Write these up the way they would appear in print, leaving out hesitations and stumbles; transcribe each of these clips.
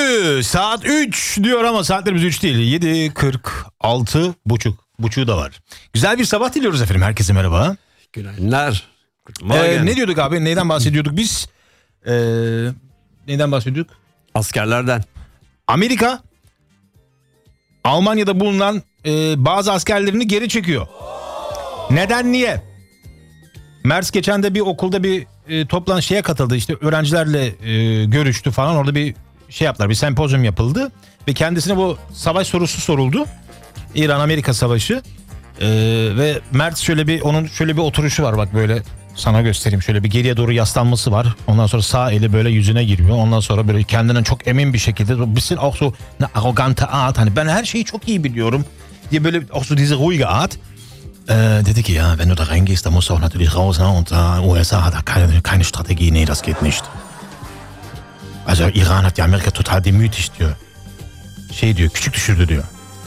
Saat 3 diyor ama saatlerimiz 3 değil. 7.46 buçuğu da var. Güzel bir sabah diliyoruz efendim. Herkese merhaba. Günaydınlar. Ne diyorduk abi? Neyden bahsediyorduk biz? Neyden bahsediyorduk? Askerlerden. Amerika Almanya'da bulunan bazı askerlerini geri çekiyor. Neden, niye? Merz geçen de bir okulda bir toplantıya katıldı. İşte öğrencilerle görüştü falan. Orada bir şey yaptılar. Bir sempozyum yapıldı. Ve kendisine bu savaş sorusu soruldu. İran-Amerika savaşı. Ve Merz onun şöyle bir oturuşu var, bak böyle sana göstereyim. Şöyle bir geriye doğru yaslanması var. Ondan sonra sağ eli böyle yüzüne giriyor. Ondan sonra böyle kendinden çok emin bir şekilde, bisschen auch so eine arrogante Art, hani ben her şeyi çok iyi biliyorum diye, böyle auch so diese ruhige Art. Dedi ki ya, wenn du da reingehst, da musst du auch natürlich raus, ne? Und USA hat da keine Strategie. Nee, das geht nicht. Also İran hat die Amerika total demütigt diyor. Diyor, küçük düşürdü diyor.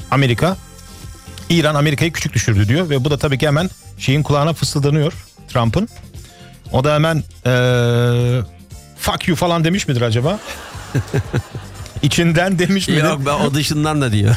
İran Amerika'yı küçük düşürdü diyor ve bu da tabii ki hemen kulağına fısıldanıyor, Trump'ın. O da hemen fuck you falan demiş midir acaba? İçinden demiş midir? Yok, ben o dışından da diyor.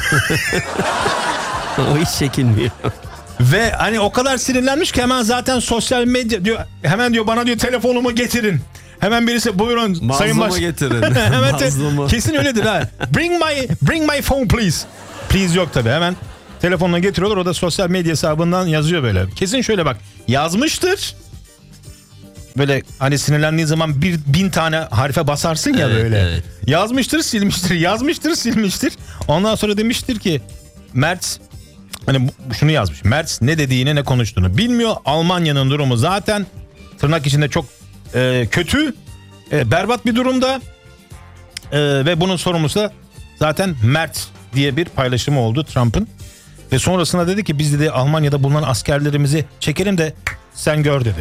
O hiç çekinmiyor. Ve hani o kadar sinirlenmiş ki hemen zaten sosyal medya diyor, hemen diyor bana diyor telefonumu getirin. Hemen birisi buyurun sayın baş. Getirin. Hemen kesin öyledir ha. Bring my phone please. Please yok tabii, hemen telefonuna getiriyorlar. O da sosyal medya hesabından yazıyor böyle. Kesin şöyle bak, yazmıştır. Böyle hani sinirlendiğin zaman 1000 tane harfe basarsın ya, evet, böyle. Evet. Yazmıştır, silmiştir. Yazmıştır, silmiştir. Ondan sonra demiştir ki Merz, hani şunu yazmış. Merz ne dediğini, ne konuştuğunu bilmiyor. Almanya'nın durumu zaten tırnak içinde çok kötü, berbat bir durumda. Ve bunun sorumlusu da zaten Merz diye bir paylaşımı oldu Trump'ın. Ve sonrasında dedi ki biz dedi Almanya'da bulunan askerlerimizi çekelim de sen gör dedi.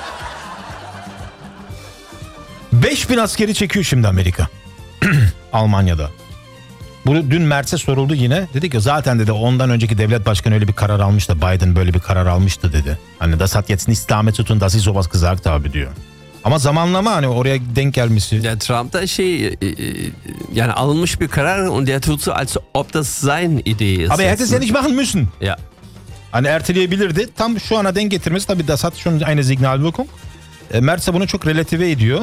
5000 askeri çekiyor şimdi Amerika. Almanya'da. Bu dün Merz'e soruldu yine. Dedi ki zaten dedi ondan önceki devlet başkanı öyle bir karar almıştı. Biden böyle bir karar almıştı dedi. Hani das hat jetzt nichts damit zu tun, dass ich sowas gesagt habe diyor. Ama zamanlama hani oraya denk gelmesi. Ya Trump da yani alınmış bir karar und der tut so als ob das seine Idee ist. Aber er hätte es ja nicht machen müssen. Ya. Hani erteleyebilirdi. Tam şu ana denk getirmesi tabii das hat schon eine Signalwirkung. Merz bunu çok relatife ediyor.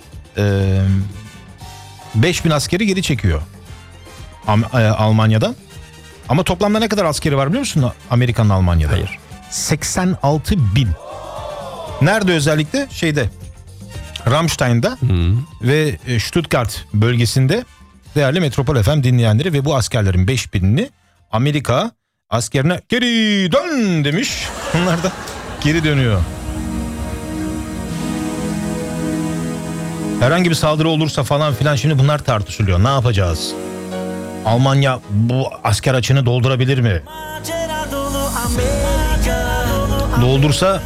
5000 askeri geri çekiyor Almanya'dan. Ama toplamda ne kadar askeri var biliyor musun Amerika'nın Almanya'da? Hayır. 86.000. Nerede özellikle? Ramstein'da ve Stuttgart bölgesinde değerli Metropol FM dinleyenleri ve bu askerlerin 5000'ini Amerika askerine geri dön demiş. Onlar da geri dönüyor. Herhangi bir saldırı olursa falan filan şimdi bunlar tartışılıyor. Ne yapacağız? Almanya bu asker açığını doldurabilir mi? Doldursa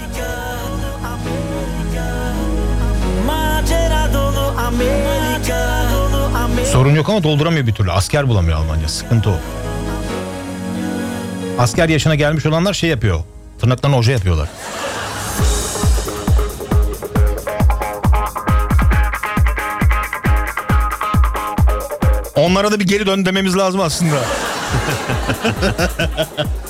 sorun yok ama dolduramıyor bir türlü. Asker bulamıyor Almanya. Sıkıntı o. Asker yaşına gelmiş olanlar yapıyor. Tırnaklarına oje yapıyorlar. Onlara da bir geri dön dememiz lazım aslında.